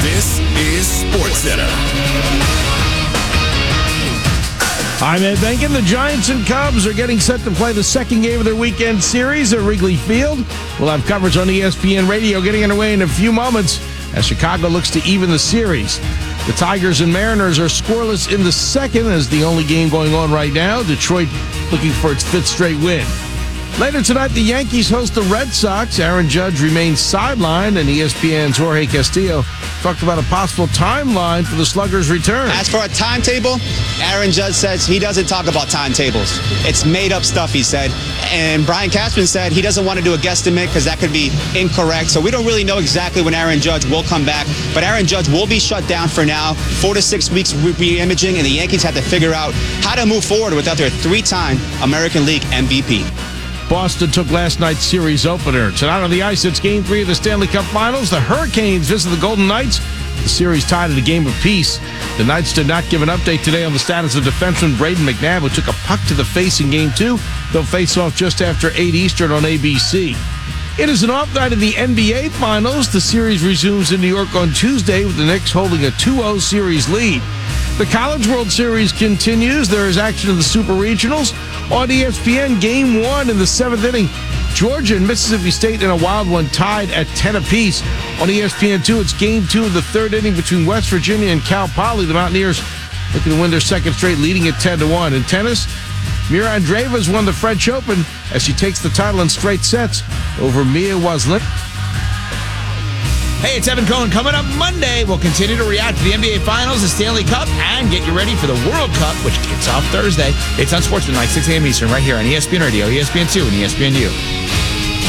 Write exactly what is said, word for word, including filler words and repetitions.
This is SportsCenter. I'm Ed Benkin. The Giants and Cubs are getting set to play the second game of their weekend series at Wrigley Field. We'll have coverage on E S P N Radio getting underway in a few moments as Chicago looks to even the series. The Tigers and Mariners are scoreless in the second as the only game going on right now. Detroit looking for its fifth straight win. Later tonight, the Yankees host the Red Sox. Aaron Judge remains sidelined, and E S P N's Jorge Castillo talked about a possible timeline for the Sluggers' return. As for a timetable, Aaron Judge says he doesn't talk about timetables. It's made-up stuff, he said. And Brian Cashman said he doesn't want to do a guesstimate because that could be incorrect. So we don't really know exactly when Aaron Judge will come back. But Aaron Judge will be shut down for now. Four to six weeks re-imaging, and the Yankees have to figure out how to move forward without their three-time American League M V P. Boston took last night's series opener. Tonight on the ice, it's Game three of the Stanley Cup Finals. The Hurricanes visit the Golden Knights. The series tied at a game of peace. The Knights did not give an update today on the status of defenseman Braden McNabb, who took a puck to the face in Game two. They'll face off just after eight Eastern on A B C. It is an off night in the N B A Finals. The series resumes in New York on Tuesday with the Knicks holding a two oh series lead. The College World Series continues. There is action in the Super Regionals. On E S P N, Game one in the seventh inning. Georgia and Mississippi State in a wild one tied at ten apiece. On E S P N two, it's Game two of the third inning between West Virginia and Cal Poly. The Mountaineers looking to win their second straight, leading at ten to one. In tennis, Mira Andreeva has won the French Open as she takes the title in straight sets over Mia Waslin. Hey, it's Evan Cohen. Coming up Monday, we'll continue to react to the N B A Finals, the Stanley Cup, and get you ready for the World Cup, which kicks off Thursday. It's on Sportsman, like six a.m. Eastern, right here on E S P N Radio, E S P N two, and E S P N U.